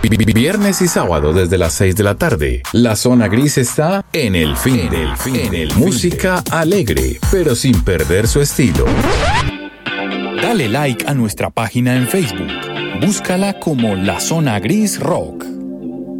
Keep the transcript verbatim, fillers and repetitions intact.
Viernes y sábado desde las seis de la tarde. La zona gris está en el fin, en el fin, en el música alegre, pero sin perder su estilo. Dale like a nuestra página en Facebook. Búscala como La Zona Gris Rock.